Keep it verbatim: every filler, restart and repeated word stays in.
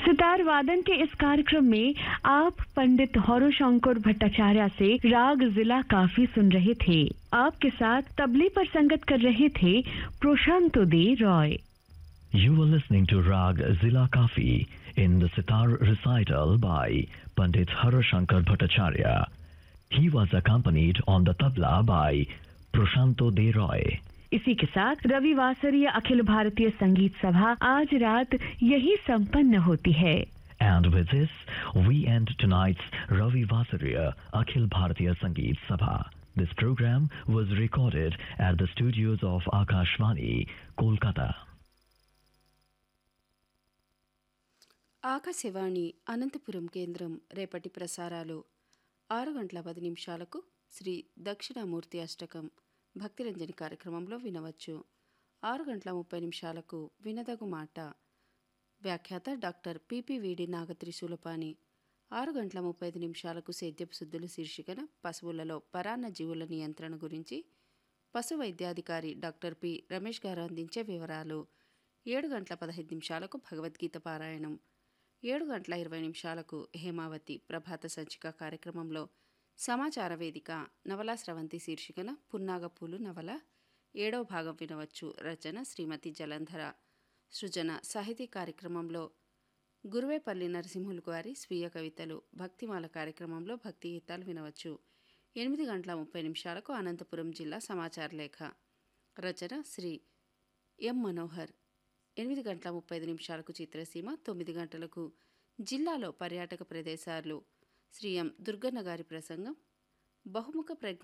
सितार वादन के इस कार्यक्रम में आप पंडित हौरोशंकर भट्टाचार्य से राग जिला काफी सुन रहे थे। आपके साथ तबले पर संगत कर रहे थे प्रशांत दे Roy. You were listening to Rag Zila Kafi in the sitar recital by Pandit Harashankar Bhattacharya. He was accompanied on the tabla by Prashanto De Roy. इसी के साथ रविवासरीय अखिल भारतीय संगीत सभा आज रात यही संपन्न होती है। And with this, we end tonight's Ravi Vasariya Akhil Bharatiya Sangeet Sabha. This program was recorded at the studios of Akashvani, Kolkata. Akashvani Anantapuram కేంద్రం రేపటి ప్రసారాలు ఆరు గంటల పది నిమిషాలకు శ్రీ దక్షిణామూర్తి అష్టకం భక్తిరంజని కార్యక్రమంలో వినవచ్చు. ఆరు గంటల ముప్పై నిమిషాలకు వినదగు మాట వ్యాఖ్యాత డాక్టర్ పిపివిడి నాగత్రిశూలపాణి. ఆరు గంటల ముప్పై ఐదు నిమిషాలకు సేద్యపు శుద్ధులు శీర్షికన పశువులలో పరాన్న జీవుల నియంత్రణ గురించి పశు వైద్యాధికారి డాక్టర్ పి రమేష్ గారు అందించే వివరాలు. ఏడు గంటల పదహైదు నిమిషాలకు భగవద్గీత పారాయణం. ఏడు గంటల ఇరవై నిమిషాలకు హేమావతి ప్రభాత సంచిక కార్యక్రమంలో సమాచార వేదిక నవలా స్రవంతి శీర్షికన పున్నాగపూలు నవల ఏడవ భాగం వినవచ్చు. రచన శ్రీమతి జలంధర. సృజన సాహితీ కార్యక్రమంలో గురువేపల్లి నరసింహులు గారి స్వీయ కవితలు. భక్తిమాల కార్యక్రమంలో భక్తి గీతాలు వినవచ్చు. ఎనిమిది గంటల ముప్పై నిమిషాలకు అనంతపురం జిల్లా సమాచార లేఖ. రచన శ్రీ ఎం మనోహర్. ఎనిమిది గంటల ముప్పై ఐదు నిమిషాలకు చిత్రసీమ. తొమ్మిది గంటలకు జిల్లాలో పర్యాటక ప్రదేశాలు శ్రీ ఎం దుర్గన్న గారి ప్రసంగం. బహుముఖ ప్రజ్ఞ